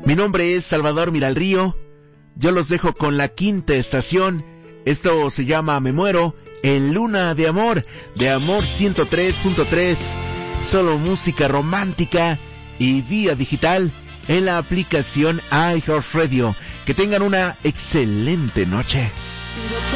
Mi nombre es Salvador Miralrío. Yo los dejo con la quinta estación. Esto se llama Me Muero en Luna de Amor 103.3. Solo música romántica y vía digital en la aplicación iHeartRadio. Que tengan una excelente noche.